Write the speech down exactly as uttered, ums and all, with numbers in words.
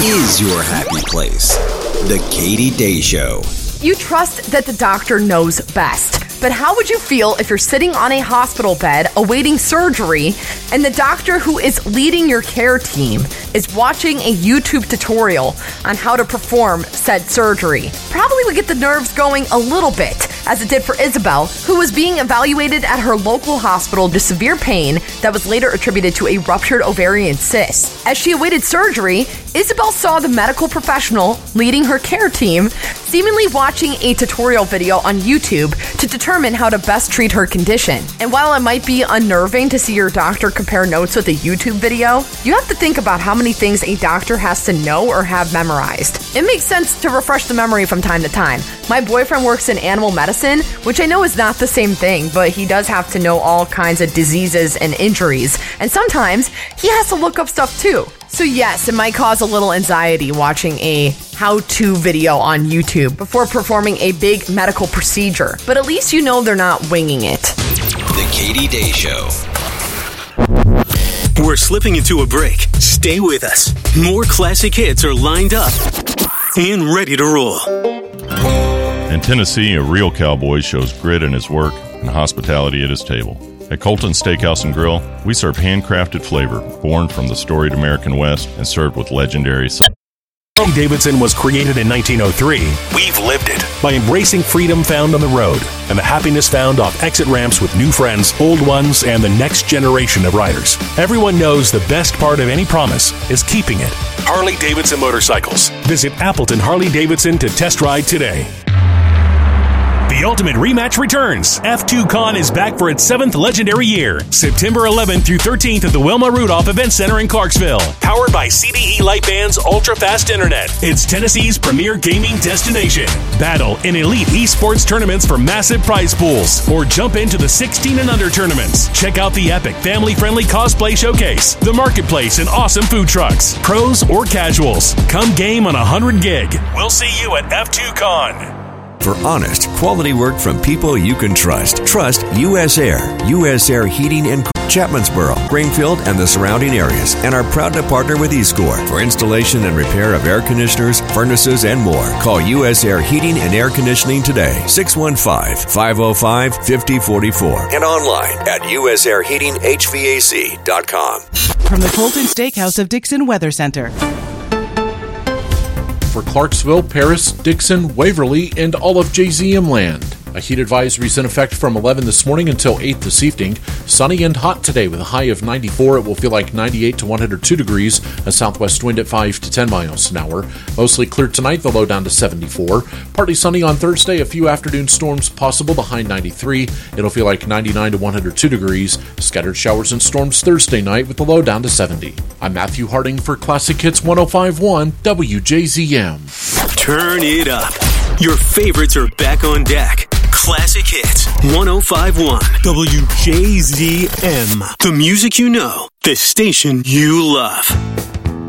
is your happy place. The Katie Day Show. You trust that the doctor knows best, but how would you feel if you're sitting on a hospital bed awaiting surgery and the doctor who is leading your care team is watching a YouTube tutorial on how to perform said surgery? Probably would get the nerves going a little bit, as it did for Isabel, who was being evaluated at her local hospital to severe pain that was later attributed to a ruptured ovarian cyst. As she awaited surgery, Isabel saw the medical professional leading her care team seemingly watching a tutorial video on YouTube to determine how to best treat her condition. And while it might be unnerving to see your doctor compare notes with a YouTube video, you have to think about how many things a doctor has to know or have memorized. It makes sense to refresh the memory from time to time. My boyfriend works in animal medicine, which I know is not the same thing, but he does have to know all kinds of diseases and injuries, and sometimes he has to look up stuff too. So yes, it might cause a little anxiety watching a how-to video on YouTube before performing a big medical procedure, but at least you know they're not winging it. The Katie Day Show. We're slipping into a break. Stay with us. More classic hits are lined up and ready to roll. In Tennessee, a real cowboy shows grit in his work and hospitality at his table. At Colton Steakhouse and Grill, we serve handcrafted flavor born from the storied American West and served with legendary sauce. Harley-Davidson was created in nineteen oh three. We've lived it by embracing freedom found on the road and the happiness found off exit ramps with new friends, old ones, and the next generation of riders. Everyone knows the best part of any promise is keeping it. Harley-Davidson Motorcycles. Visit Appleton Harley-Davidson to test ride today. The Ultimate Rematch returns. F two Con is back for its seventh legendary year. September eleventh through thirteenth at the Wilma Rudolph Event Center in Clarksville. Powered by C D E Lightband's ultra-fast internet. It's Tennessee's premier gaming destination. Battle in elite esports tournaments for massive prize pools. Or jump into the sixteen and under tournaments. Check out the epic family-friendly cosplay showcase, the marketplace, and awesome food trucks. Pros or casuals. Come game on one hundred gig. We'll see you at F two Con. For honest, quality work from people you can trust. Trust U S Air. U S Air Heating and Chapmansboro, Greenfield, and the surrounding areas, and are proud to partner with eScore for installation and repair of air conditioners, furnaces, and more. Call U S Air Heating and Air Conditioning today, six one five, five oh five, five oh four four, and online at U S air heating h v a c dot com. From the Colton Steakhouse of Dixon Weather Center. For Clarksville, Paris, Dixon, Waverly, and all of J Z M land. A heat advisory is in effect from eleven this morning until eight this evening. Sunny and hot today with a high of ninety-four. It will feel like ninety-eight to one hundred two degrees. A southwest wind at five to ten miles an hour. Mostly clear tonight, the low down to seventy-four. Partly sunny on Thursday. A few afternoon storms possible, the high ninety-three. It'll feel like ninety-nine to one hundred two degrees. Scattered showers and storms Thursday night with the low down to seventy. I'm Matthew Harding for Classic Hits one oh five point one W J Z M. Turn it up. Your favorites are back on deck. Classic Hits one oh five point one W J Z M. The music you know, the station you love.